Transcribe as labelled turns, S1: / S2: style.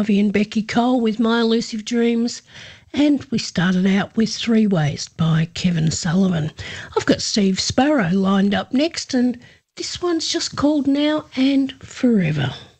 S1: Harvey and Becky Cole with My Elusive Dreams. And we started out with Three Ways by Kevin Sullivan. I've got Steve Sparrow lined up next, and this one's just called Now and Forever.